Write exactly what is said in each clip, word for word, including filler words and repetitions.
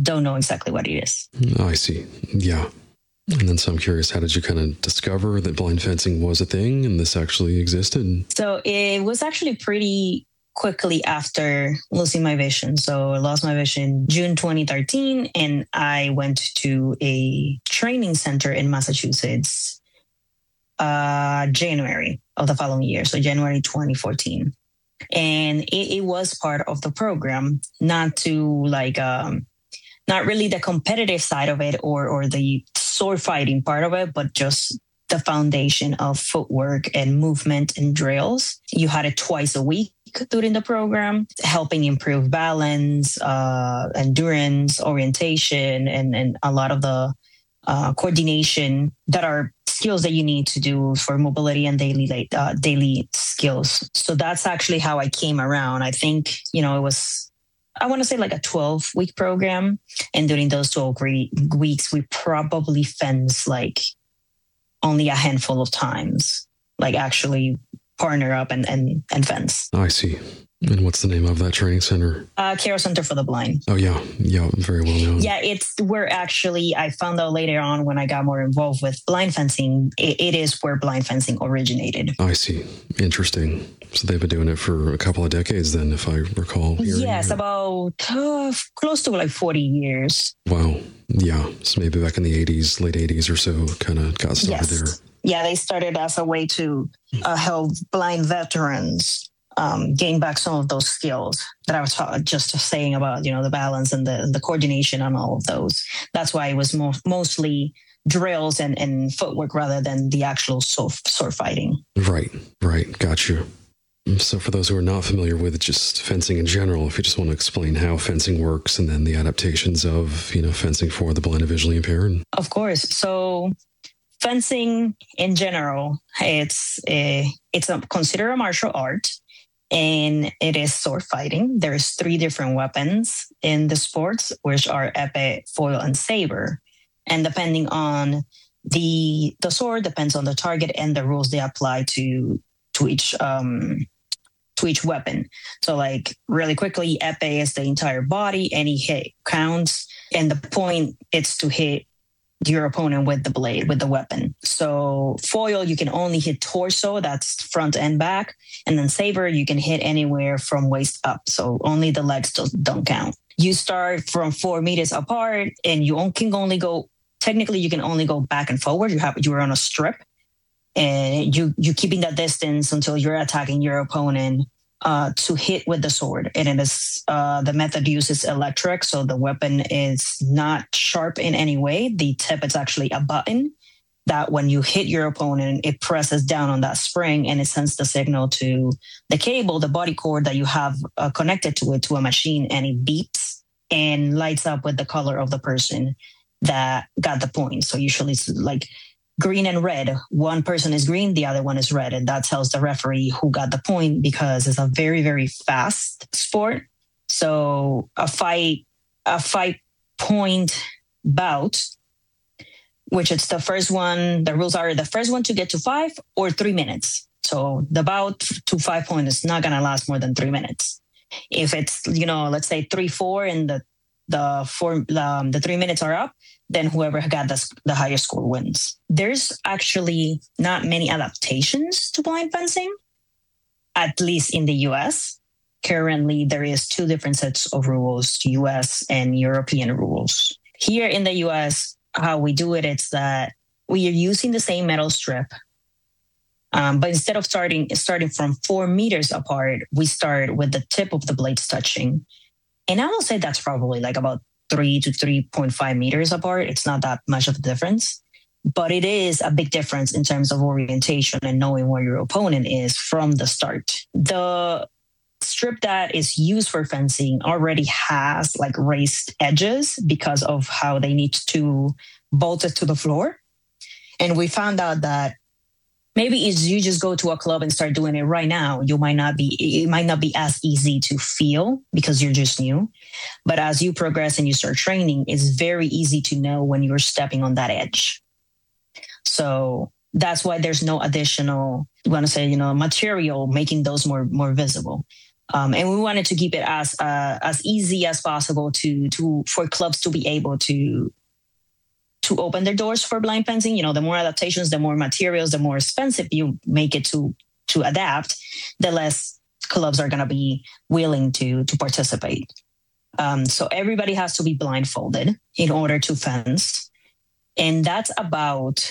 don't know exactly what it is. Oh, I see. Yeah. And then so I'm curious, how did you kind of discover that blind fencing was a thing and this actually existed? So it was actually pretty quickly after losing my vision. So I lost my vision June twenty thirteen, and I went to a training center in Massachusetts uh, January of the following year, so January twenty fourteen. And it, it was part of the program, not to like, um, not really the competitive side of it or or the sword fighting part of it, but just the foundation of footwork and movement and drills. You had it twice a week during the program, helping improve balance, uh, endurance, orientation, and, and a lot of the uh, coordination that are skills that you need to do for mobility and daily uh, daily skills. So that's actually how I came around. I think, you know, it was, I want to say like a twelve week program. And during those twelve weeks, we probably fenced like only a handful of times, like actually partner up and, and, and fence. Oh, I see. And what's the name of that training center? Uh, Carroll Center for the Blind. Oh, yeah. Yeah, very well known. Yeah, it's where actually I found out later on when I got more involved with blind fencing, it, it is where blind fencing originated. Oh, I see. Interesting. So they've been doing it for a couple of decades then, if I recall. Hearing. Yes, about uh, close to like forty years. Wow. Yeah. So maybe back in the eighties, late eighties or so, kind of got started yes. there. Yeah, they started as a way to uh, help blind veterans um, gain back some of those skills that I was ta- just saying about, you know, the balance and the, the coordination and all of those. That's why it was mo- mostly drills and, and footwork rather than the actual sword, sword fighting. Right, right. Got you. So for those who are not familiar with just fencing in general, if you just want to explain how fencing works and then the adaptations of, you know, fencing for the blind and visually impaired. Of course. So fencing in general, it's a, it's a, considered a martial art, and it is sword fighting. There's three different weapons in the sports, which are epee, foil, and saber. And depending on the the sword, depends on the target and the rules they apply to to each um, to each weapon. So, like really quickly, epee is the entire body. Any hit counts, and the point is to hit your opponent with the blade, with the weapon. So foil, you can only hit torso, that's front and back. And then saber, you can hit anywhere from waist up. So only the legs don't count. You start from four meters apart, and you can only go, technically you can only go back and forward. You have, you're on a strip, and you, you're keeping that distance until you're attacking your opponent uh, to hit with the sword. And it is, uh, the method uses electric. So the weapon is not sharp in any way. The tip is actually a button that when you hit your opponent, it presses down on that spring and it sends the signal to the cable, the body cord that you have uh, connected to it, to a machine, and it beeps and lights up with the color of the person that got the point. So usually it's like green and red. One person is green, the other one is red. And that tells the referee who got the point, because it's a very, very fast sport. So a fight, a five point bout, which it's the first one, the rules are the first one to get to five or three minutes. So the bout to five point is not going to last more than three minutes. If it's, you know, let's say three, four, and the, the four, um, the three minutes are up, then whoever got the, the highest score wins. There's actually not many adaptations to blind fencing, at least in the U S. Currently, there is two different sets of rules, U S and European rules. Here in the U S, how we do it, it's that we are using the same metal strip, um, but instead of starting starting from four meters apart, we start with the tip of the blades touching. And I will say that's probably like about three to three point five meters apart. It's not that much of a difference, but it is a big difference in terms of orientation and knowing where your opponent is from the start. The strip that is used for fencing already has like raised edges because of how they need to bolt it to the floor. And we found out that maybe if you just go to a club and start doing it right now, you might not be, it might not be as easy to feel because you're just new. But as you progress and you start training, it's very easy to know when you're stepping on that edge. So that's why there's no additional, you want to say, you know, material making those more, more visible. Um, and we wanted to keep it as uh, as easy as possible to to for clubs to be able to to open their doors for blind fencing. You know, the more adaptations, the more materials, the more expensive you make it to to adapt, the less clubs are going to be willing to to participate. Um, so everybody has to be blindfolded in order to fence, and that's about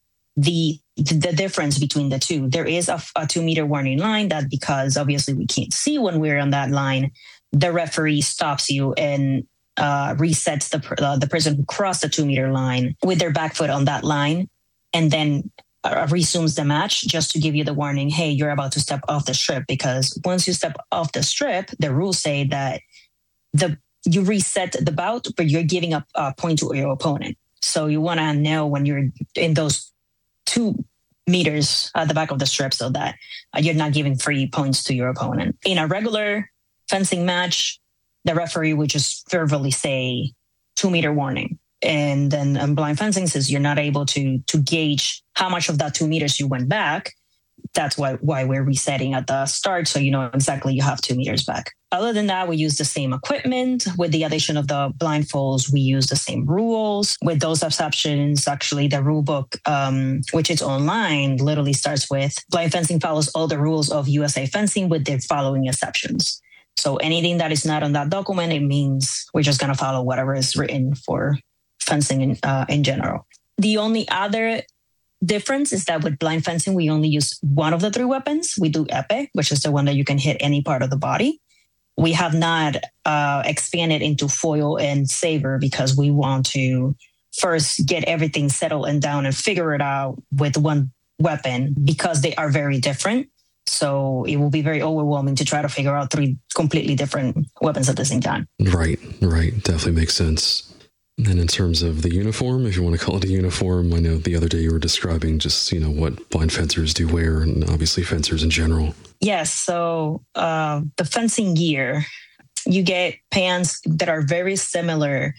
the the difference between the two. There is a, a two meter warning line that, because obviously we can't see when we're on that line, the referee stops you and uh, resets the uh, the person who crossed the two meter line with their back foot on that line, and then uh, resumes the match just to give you the warning, hey, you're about to step off the strip. Because once you step off the strip, the rules say that the you reset the bout, but you're giving up a point to your opponent. So you want to know when you're in those two meters at the back of the strip so that uh, you're not giving free points to your opponent. In a regular fencing match, the referee would just verbally say two meter warning. And then in blind fencing, since you're not able to to gauge how much of that two meters you went back, that's why why we're resetting at the start, so you know exactly you have two meters back. Other than that, we use the same equipment. With the addition of the blindfolds, we use the same rules. With those exceptions, actually, the rule book, um, which is online, literally starts with blind fencing follows all the rules of U S A fencing with the following exceptions. So anything that is not on that document, it means we're just going to follow whatever is written for fencing in, uh, in general. The only other difference is that with blind fencing, we only use one of the three weapons. We do épée, which is the one that you can hit any part of the body. We have not uh, expanded into foil and saber because we want to first get everything settled and down and figure it out with one weapon, because they are very different. So it will be very overwhelming to try to figure out three completely different weapons at the same time. Right, right. Definitely makes sense. And in terms of the uniform, if you want to call it a uniform, I know the other day you were describing just, you know, what blind fencers do wear, and obviously fencers in general. Yes. So uh, the fencing gear, you get pants that are very similar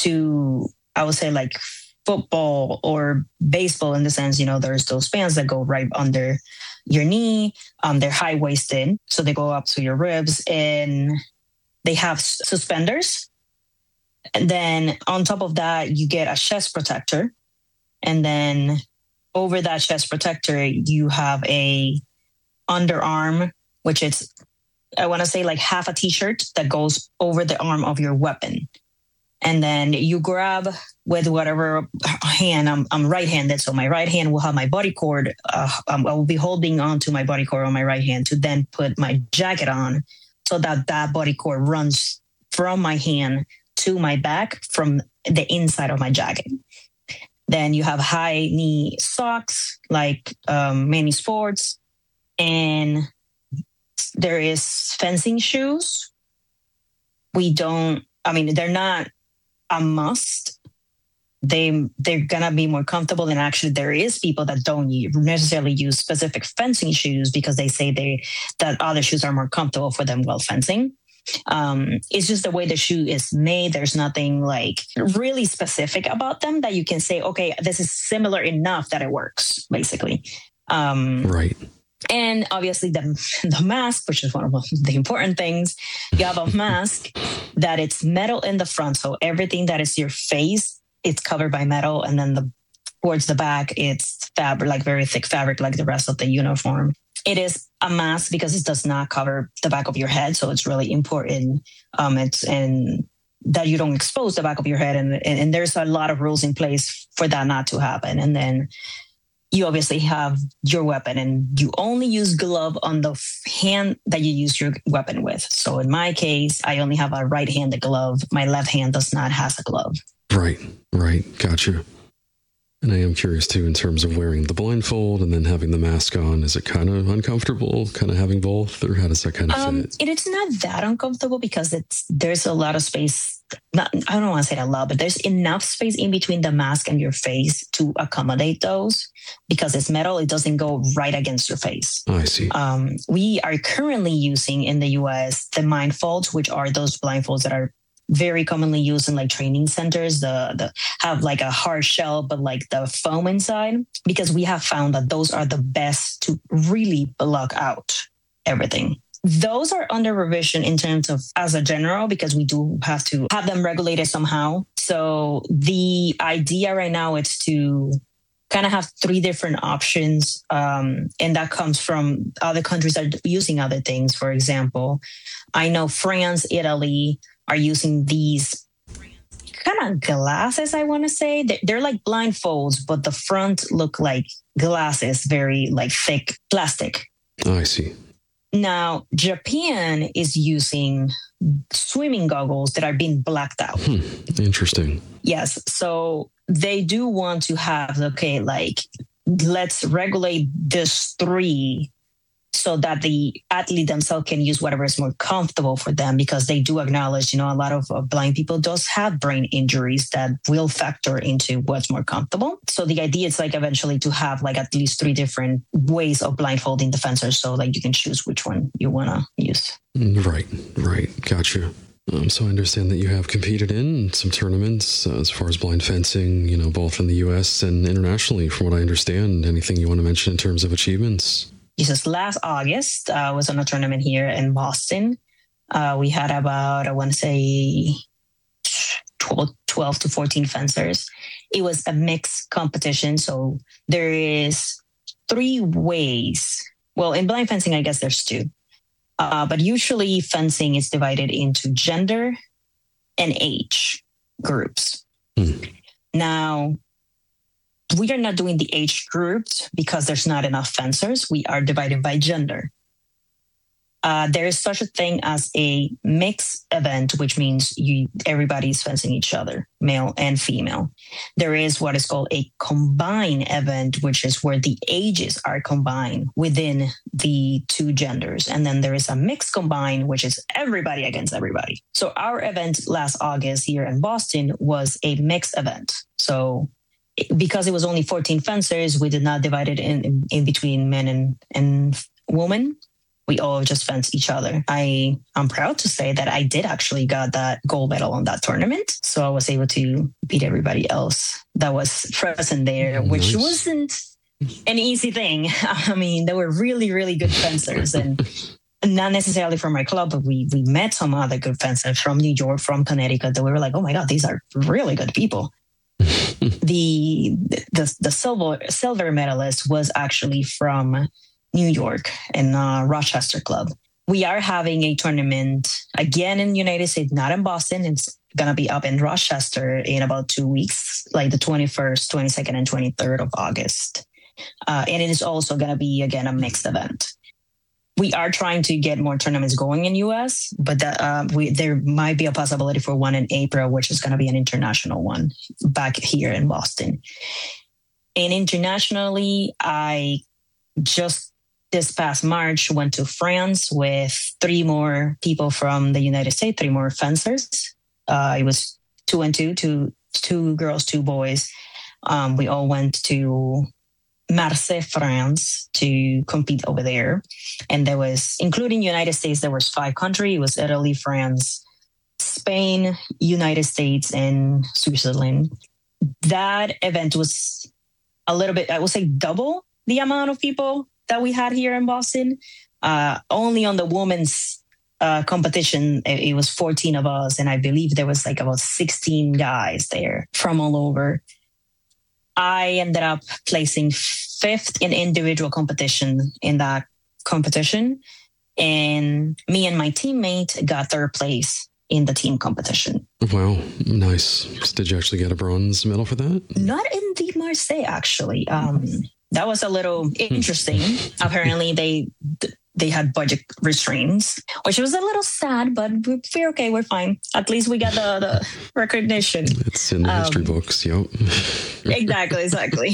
to, I would say, like football or baseball, in the sense, you know, there's those pants that go right under your knee. Um, they're high-waisted, so they go up to your ribs, and they have suspenders. And then on top of that, you get a chest protector. And then over that chest protector, you have a underarm, which is, I want to say, like half a t-shirt that goes over the arm of your weapon. And then you grab with whatever hand. I'm, I'm right-handed, so my right hand will have my body cord. Uh, I will be holding on to my body cord on my right hand to then put my jacket on, so that that body cord runs from my hand to my back from the inside of my jacket. Then you have high knee socks, like um, many sports. And there is fencing shoes. We don't, I mean, they're not a must. They, they're going to be more comfortable. And actually, there is people that don't necessarily use specific fencing shoes because they say they that other shoes are more comfortable for them while fencing. Um, it's just the way the shoe is made. There's nothing like really specific about them that you can say, okay, this is similar enough that it works, basically. Um, right. And obviously the, the mask, which is one of the important things, you have a mask that it's metal in the front. So everything that is your face, it's covered by metal. And then the towards the back, it's fabric, like very thick fabric, like the rest of the uniform. It is a mask because it does not cover the back of your head. So it's really important. Um, it's and that you don't expose the back of your head. And, and, and there's a lot of rules in place for that not to happen. And then you obviously have your weapon, and you only use glove on the hand that you use your weapon with. So in my case, I only have a right-handed glove. My left hand does not have a glove. Right, right. Gotcha. And I am curious, too, in terms of wearing the blindfold and then having the mask on. Is it kind of uncomfortable, kind of having both? Or how does that kind of um, fit? It, it's not that uncomfortable because it's there's a lot of space. Not, I don't want to say a lot, but there's enough space in between the mask and your face to accommodate those. Because it's metal, it doesn't go right against your face. I see. Um, we are currently using in the U S the Mindfolds, which are those blindfolds that are very commonly used in like training centers, the, the have like a hard shell, but like the foam inside, because we have found that those are the best to really block out everything. those are under revision in terms of as a general, because we do have to have them regulated somehow. So the idea right now is to kind of have three different options. Um, and that comes from other countries that are using other things. For example, I know France, Italy are using these kind of glasses, I want to say. They're, they're like blindfolds, but the front look like glasses, very like thick plastic. Oh, I see. Now, Japan is using swimming goggles that are being blacked out. Hmm. Interesting. Yes. So they do want to have, okay, like, let's regulate this three so that the athlete themselves can use whatever is more comfortable for them, because they do acknowledge, you know, a lot of uh, blind people does have brain injuries that will factor into what's more comfortable. So the idea is like eventually to have like at least three different ways of blindfolding the fencers, so like you can choose which one you want to use. Right, right. Gotcha. Um, so I understand that you have competed in some tournaments uh, as far as blind fencing, you know, both in the U S and internationally, from what I understand. Anything you want to mention in terms of achievements? Just last August, I uh, was on a tournament here in Boston. Uh, we had about, I want to say, twelve, twelve to fourteen fencers. It was a mixed competition. So there is three ways. Well, in blind fencing, I guess there's two. Uh, but usually fencing is divided into gender and age groups. Hmm. Now, we are not doing the age groups because there's not enough fencers. We are divided by gender. Uh, there is such a thing as a mixed event, which means you everybody's fencing each other, male and female. There is what is called a combined event, which is where the ages are combined within the two genders. And then there is a mixed combined, which is everybody against everybody. So our event last August here in Boston was a mixed event. So because it was only fourteen fencers, we did not divide it in, in, in between men and, and women. We all just fenced each other. I am proud to say that I did actually got that gold medal on that tournament. So I was able to beat everybody else that was present there, which nice. Wasn't an easy thing. I mean, they were really, really good fencers, and not necessarily from my club, but we we met some other good fencers from New York, from Connecticut, that we were like, oh my God, these are really good people. the the the silver silver medalist was actually from New York and uh, Rochester Club. We are having a tournament again in the United States, not in Boston. It's gonna be up in Rochester in about two weeks, like the twenty-first, twenty-second, and twenty-third of August. Uh, and it is also gonna be again a mixed event. We are trying to get more tournaments going in U S, but that, uh, we, there might be a possibility for one in April, which is going to be an international one back here in Boston. And internationally, I just this past March went to France with three more people from the United States, three more fencers. Uh, it was two and two, two, two girls, two boys. Um, we all went to Marseille, France, to compete over there. And there was, including United States, there was five countries. It was Italy, France, Spain, United States, and Switzerland. That event was a little bit, I would say double the amount of people that we had here in Boston. Uh, only on the women's uh, competition, it, it was fourteen of us. And I believe there was like about sixteen guys there from all over. I ended up placing fifth in individual competition in that competition. And me and my teammate got third place in the team competition. Wow, nice. Did you actually get a bronze medal for that? Not in the Marseille, actually. Um, that was a little interesting. Apparently, they they had budget restraints, which was a little sad, but we're okay. We're fine. At least we got the, the recognition. It's in the um, history books. Yep. Exactly. Exactly.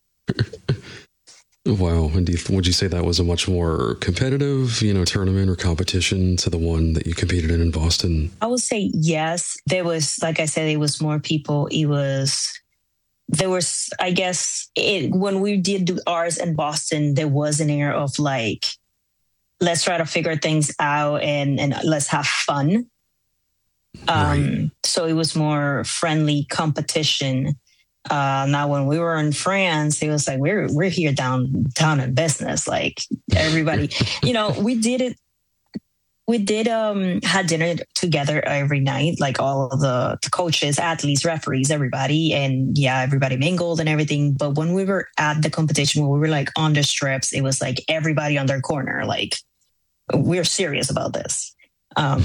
Wow. And do you, would you say that was a much more competitive, you know, tournament or competition to the one that you competed in in Boston? I would say yes. There was, like I said, it was more people. It was, there was, I guess, it, when we did do ours in Boston, there was an air of like, let's try to figure things out and, and let's have fun. Um, right. So it was more friendly competition. Uh, now, when we were in France, it was like, we're we're here down down in business. Like everybody, you know, we did it we did um had dinner together every night, like all of the, the coaches, athletes, referees, everybody, and yeah, everybody mingled and everything. But when we were at the competition, when we were like on the strips, it was like everybody on their corner, like we're serious about this. Um,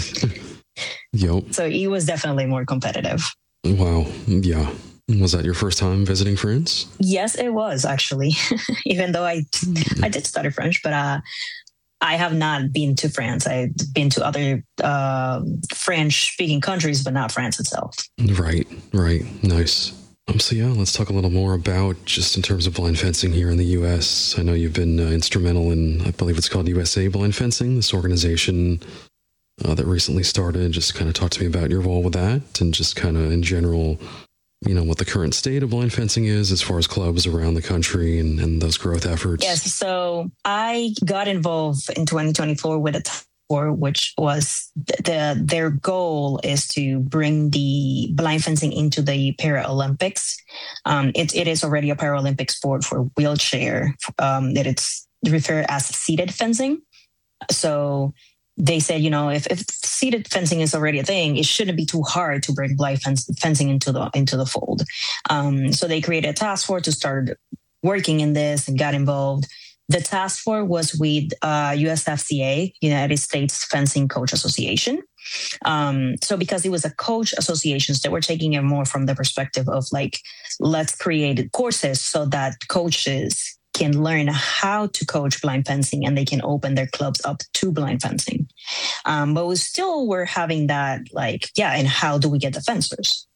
yep. So it was definitely more competitive. Wow. Yeah. Was that your first time visiting France? Yes, it was actually. Even though I I did study French, but uh, I have not been to France. I've been to other uh, French-speaking countries, but not France itself. Right, right. Nice. Um, so yeah, let's talk a little more about just in terms of blind fencing here in the U S. I know you've been uh, instrumental in, I believe it's called U S A Blind Fencing, this organization uh, that recently started. Just kind of talk to me about your role with that and just kind of in general, you know, what the current state of blind fencing is as far as clubs around the country and, and those growth efforts. Yes. So I got involved in twenty twenty-four with a task force, which was the their goal is to bring the blind fencing into the Paralympics. Um, it, it is already a Paralympic sport for wheelchair. Um, that it's referred as seated fencing. So they said, you know, if, if seated fencing is already a thing, it shouldn't be too hard to bring blind fence, fencing into the into the fold. Um, so they created a task force to start working in this and got involved. The task force was with uh, U S F C A, United States Fencing Coach Association. Um, so because it was a coach associations, they were taking it more from the perspective of like, let's create courses so that coaches can learn how to coach blind fencing and they can open their clubs up to blind fencing. Um, but we still were having that like, yeah, and how do we get the fencers?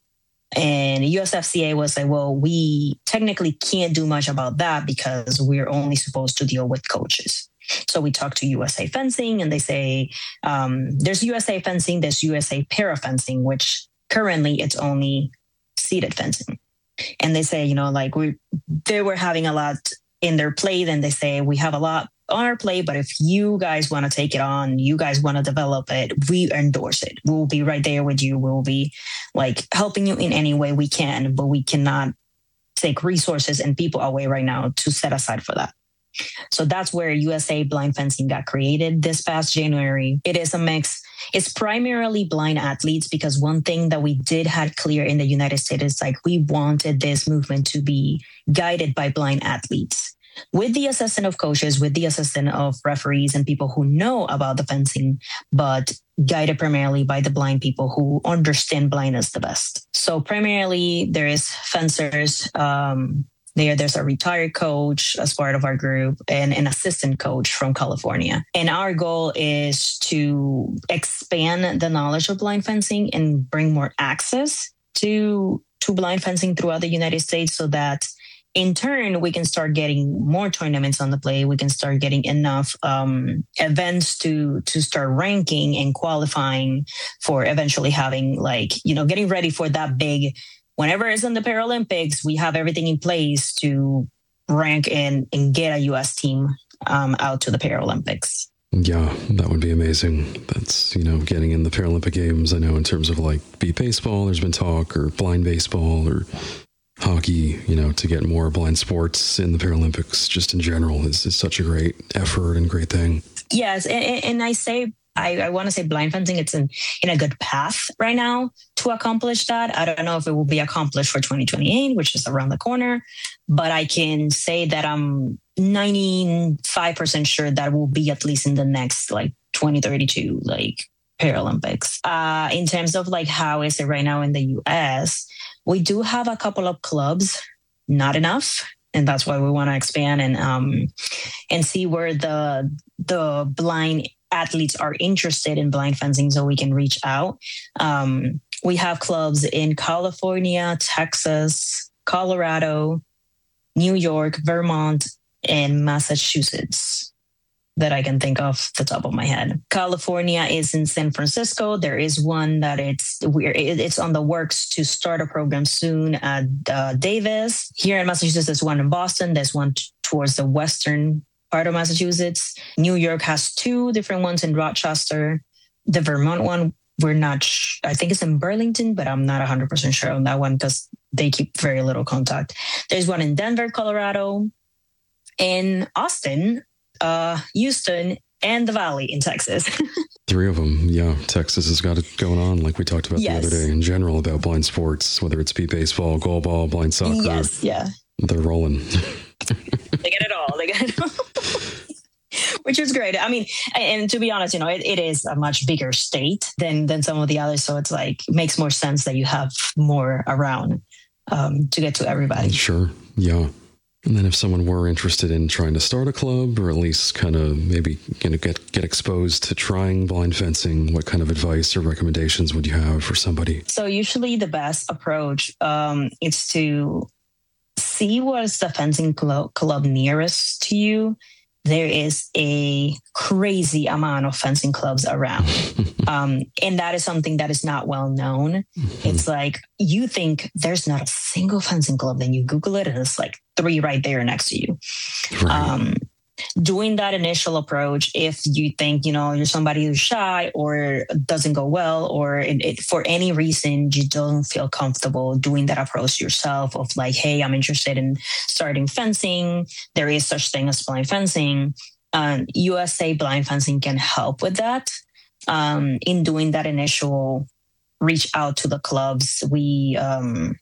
And U S F C A was like, well, we technically can't do much about that because we're only supposed to deal with coaches. So we talked to U S A Fencing and they say, um, there's U S A Fencing, there's U S A Para Fencing, which currently it's only seated fencing. And they say, you know, like we they were having a lot in their plate and they say, we have a lot on our plate, but if you guys want to take it on, you guys want to develop it, we endorse it. We'll be right there with you. We'll be like helping you in any way we can, but we cannot take resources and people away right now to set aside for that. So that's where U S A Blind Fencing got created this past January. It is a mix. It's primarily blind athletes because one thing that we did have clear in the United States is like we wanted this movement to be guided by blind athletes with the assistance of coaches, with the assistance of referees and people who know about the fencing, but guided primarily by the blind people who understand blindness the best. So primarily there is fencers, um, There, there's a retired coach as part of our group and an assistant coach from California. And our goal is to expand the knowledge of blind fencing and bring more access to, to blind fencing throughout the United States so that in turn, we can start getting more tournaments on the play. We can start getting enough um, events to to start ranking and qualifying for eventually having like, you know, getting ready for that big. Whenever it's in the Paralympics, we have everything in place to rank and, and get a U S team um, out to the Paralympics. Yeah, that would be amazing. That's, you know, getting in the Paralympic Games. I know in terms of like beat baseball, there's been talk, or blind baseball or hockey, you know, to get more blind sports in the Paralympics just in general is, is such a great effort and great thing. Yes, and, and I say I, I want to say blind fencing, it's in, in a good path right now to accomplish that. I don't know if it will be accomplished for twenty twenty-eight, which is around the corner, but I can say that I'm ninety-five percent sure that will be at least in the next like twenty thirty-two, like Paralympics. Uh, in terms of like, how is it right now in the U S? We do have a couple of clubs, not enough. And that's why we want to expand and, um, and see where the, the blind athletes are interested in blind fencing so we can reach out. Um, we have clubs in California, Texas, Colorado, New York, Vermont, and Massachusetts that I can think of the top of my head. California is in San Francisco. There is one that it's we're, it's on the works to start a program soon at uh, Davis. Here in Massachusetts, there's one in Boston. There's one t- towards the western part of Massachusetts. New York has two different ones in Rochester. The Vermont one, we're not, sh- I think it's in Burlington, but I'm not one hundred percent sure on that one because they keep very little contact. There's one in Denver, Colorado. In Austin, uh, Houston, and the Valley in Texas. Three of them. Yeah. Texas has got it going on, like we talked about yes. the other day in general about blind sports, whether it's be baseball, goalball, blind soccer. Yes. Yeah. They're rolling. They get it all. They get it all. Which is great. I mean, and to be honest, you know, it, it is a much bigger state than than some of the others. So it's like, it makes more sense that you have more around um, to get to everybody. Sure. Yeah. And then if someone were interested in trying to start a club, or at least kind of maybe you know, get, get exposed to trying blind fencing, what kind of advice or recommendations would you have for somebody? So usually the best approach um, is to see what is the fencing club, club nearest to you. There is a crazy amount of fencing clubs around. Um, and that is something that is not well known. Mm-hmm. It's like, you think there's not a single fencing club, then you Google it and it's like three right there next to you. Right. Um, doing that initial approach, if you think, you know, you're somebody who's shy or doesn't go well, or it, it, for any reason, you don't feel comfortable doing that approach yourself of like, hey, I'm interested in starting fencing. There is such thing as blind fencing. Um, U S A Blind Fencing can help with that. Um, in doing that initial reach out to the clubs, we, um,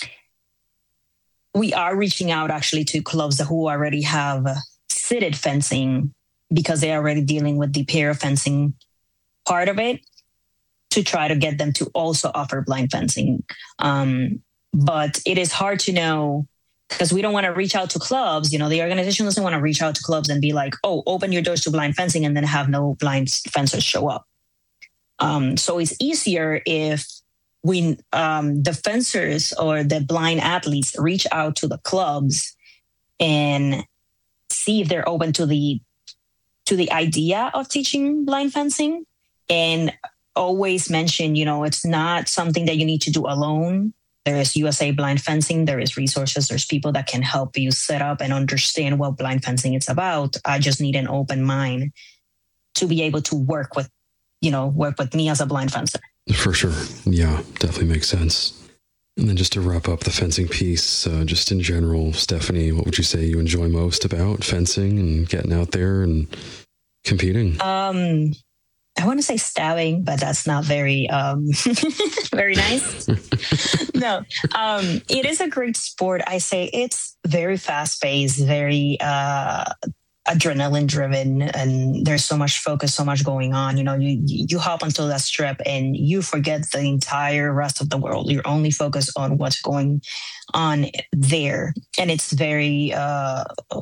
we are reaching out actually to clubs who already have seated fencing because they're already dealing with the pair fencing part of it to try to get them to also offer blind fencing. Um, but it is hard to know because we don't want to reach out to clubs. You know, the organization doesn't want to reach out to clubs and be like, oh, open your doors to blind fencing and then have no blind fencers show up. Um, so it's easier if we, um, the fencers or the blind athletes reach out to the clubs and see if they're open to the to the idea of teaching blind fencing, and always mention, you know, it's not something that you need to do alone. There is U S A Blind Fencing. There is resources. There's people that can help you set up and understand what blind fencing is about. I just need an open mind to be able to work with, you know, work with me as a blind fencer. For sure. Yeah, definitely makes sense. And then just to wrap up the fencing piece, uh, just in general, Stephanie, what would you say you enjoy most about fencing and getting out there and competing? Um, I want to say stabbing, but that's not very, um, very nice. No, um, it is a great sport. I say it's very fast paced, very, uh, adrenaline driven, and there's so much focus, so much going on. You know, you you hop onto that strip and you forget the entire rest of the world. You're only focused on what's going on there, and it's very uh,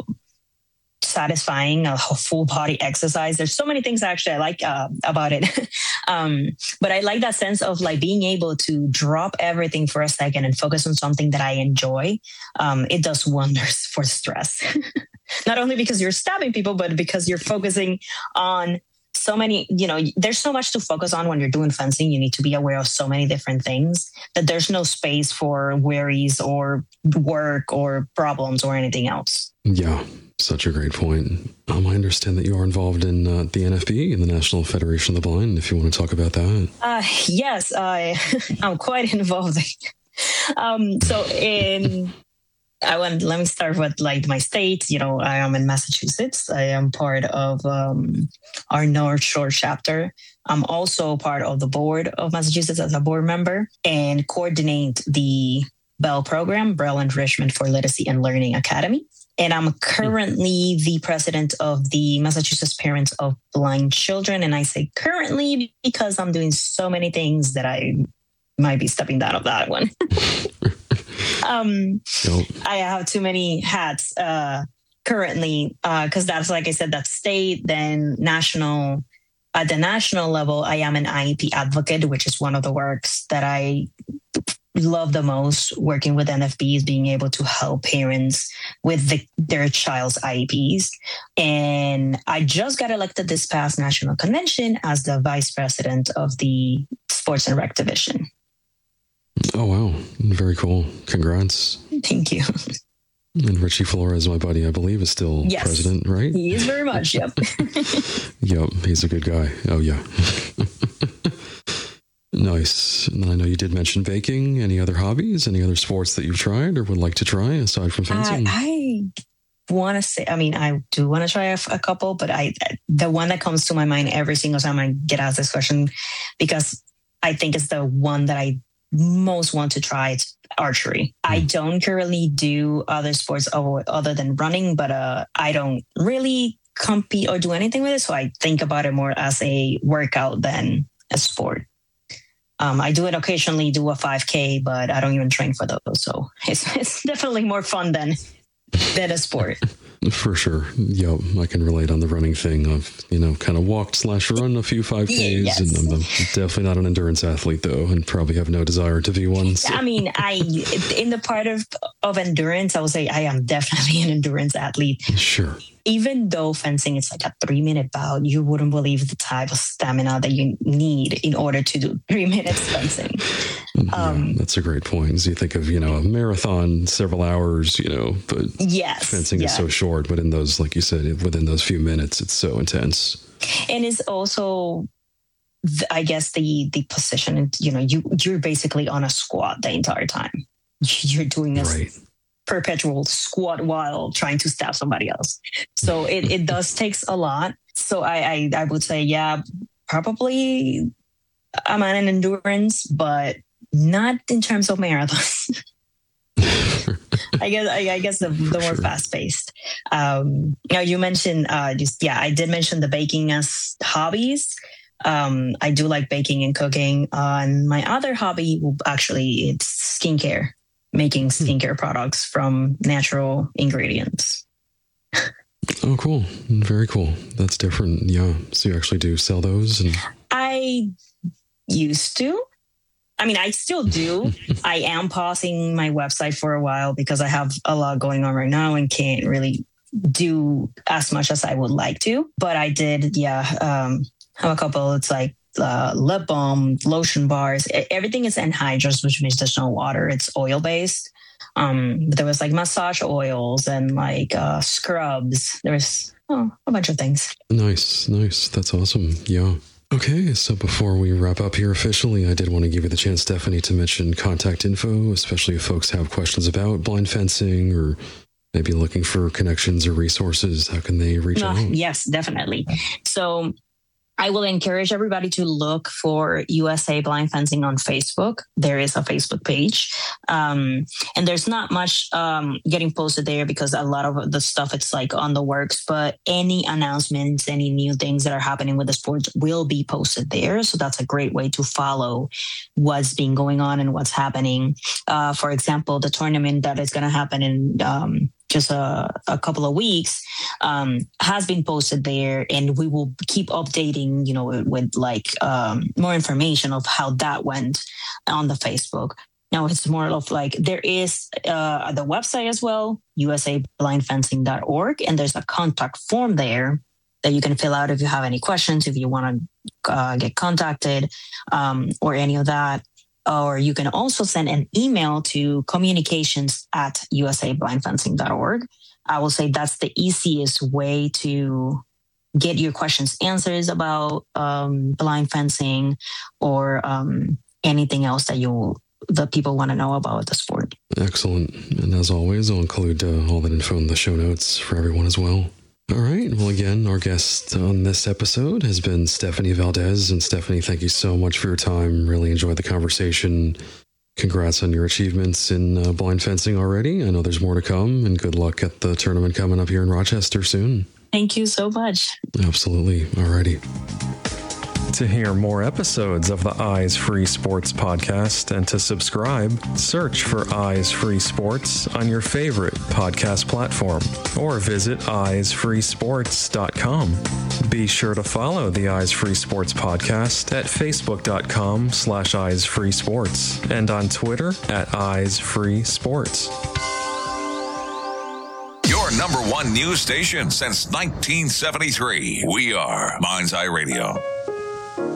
satisfying. A full body exercise. There's so many things actually I like uh, about it, um, but I like that sense of like being able to drop everything for a second and focus on something that I enjoy. Um, it does wonders for stress. Not only because you're stabbing people, but because you're focusing on so many, you know, there's so much to focus on when you're doing fencing. You need to be aware of so many different things that there's no space for worries or work or problems or anything else. Yeah, such a great point. Um, I understand that you are involved in uh, the N F B, in the National Federation of the Blind, if you want to talk about that. Uh, yes, I, I'm quite involved. um, so in... I want, let me start with like my state. You know, I am in Massachusetts. I am part of um, our North Shore chapter. I'm also part of the board of Massachusetts as a board member and coordinate the Bell program, Braille Enrichment for Literacy and Learning Academy. And I'm currently the president of the Massachusetts Parents of Blind Children. And I say currently because I'm doing so many things that I might be stepping down of that one. Um, nope. I have too many hats uh, currently because uh, that's, like I said, that's state, then national. At the national level, I am an I E P advocate, which is one of the works that I love the most, working with N F Bs, being able to help parents with the, their child's I E Ps. And I just got elected this past national convention as the vice president of the Sports and Rec Division. Oh, wow. Very cool. Congrats. Thank you. And Richie Flores, my buddy, I believe, is still yes, president, right? He is very much, yep. Yep, he's a good guy. Oh, yeah. Nice. And I know you did mention baking. Any other hobbies? Any other sports that you've tried or would like to try aside from fencing? I, I want to say, I mean, I do want to try a, a couple, but I, the one that comes to my mind every single time I get asked this question, because I think it's the one that I most want to try, it's archery. I don't currently do other sports other than running, but uh, I don't really compete or do anything with it. So I think about it more as a workout than a sport. Um, I do it occasionally, do a five K, but I don't even train for those. So it's, it's definitely more fun than, than a sport. For sure. Yep. I can relate on the running thing of, you know, kind of walked slash run a few five Ks. Yes. And I'm, I'm definitely not an endurance athlete, though, and probably have no desire to be one. So. I mean, I in the part of, of endurance, I would say I am definitely an endurance athlete. Sure. Even though fencing is like a three minute bout, you wouldn't believe the type of stamina that you need in order to do three minutes fencing. Um, yeah, that's a great point. So you think of, you know, a marathon, several hours, you know, but yes, fencing yeah. is so short. But in those, like you said, within those few minutes, it's so intense. And it's also, I guess, the the position, you know, you, you're basically on a squat the entire time. You're doing this. Right. Perpetual squat while trying to stab somebody else. So it, it does takes a lot. So I, I, I would say, yeah, probably I'm on an endurance, but not in terms of marathons. I guess I, I guess the, the more sure. fast paced. Um, now you mentioned uh, just yeah, I did mention the baking as hobbies. Um, I do like baking and cooking. Uh, and my other hobby, actually, it's skincare. Making skincare products from natural ingredients. Oh, cool. Very cool. That's different. Yeah. So you actually do sell those? And I used to. I mean, I still do. I am pausing my website for a while because I have a lot going on right now and can't really do as much as I would like to. But I did, yeah, um, have a couple. It's like Uh, lip balm, lotion bars, everything is anhydrous, which means there's no water. It's oil based. Um, but there was like massage oils and like uh, scrubs. There was oh, a bunch of things. Nice, nice. That's awesome. Yeah. Okay, so before we wrap up here officially, I did want to give you the chance, Stephanie, to mention contact info, especially if folks have questions about blind fencing or maybe looking for connections or resources. How can they reach uh, out? Yes, definitely. So I will encourage everybody to look for U S A Blind Fencing on Facebook. There is a Facebook page. Um, and there's not much um, getting posted there because a lot of the stuff, it's like on the works, but any announcements, any new things that are happening with the sport will be posted there. So that's a great way to follow what's been going on and what's happening. Uh, for example, the tournament that is going to happen in um, just a, a couple of weeks um, has been posted there, and we will keep updating, you know, with like um, more information of how that went on the Facebook. Now it's more of like there is uh, the website as well, U S A blind fencing dot org, and there's a contact form there that you can fill out if you have any questions, if you want to uh, get contacted um, or any of that. Or you can also send an email to communications at U S A blind fencing dot org. I will say that's the easiest way to get your questions answers about um, blind fencing or um, anything else that you that people want to know about the sport. Excellent. And as always, I'll include uh, all that info in the show notes for everyone as well. All right. Well, again, our guest on this episode has been Stephanie Valdez. And Stephanie, thank you so much for your time. Really enjoyed the conversation. Congrats on your achievements in uh, blind fencing already. I know there's more to come, and good luck at the tournament coming up here in Rochester soon. Thank you so much. Absolutely. All righty. To hear more episodes of the Eyes Free Sports podcast and to subscribe, search for Eyes Free Sports on your favorite podcast platform or visit eyes free sports dot com. Be sure to follow the Eyes Free Sports podcast at facebook.com slash Eyes Free Sports and on Twitter at Eyes Free Sports. Your number one news station since nineteen seventy-three. We are Mind's Eye Radio.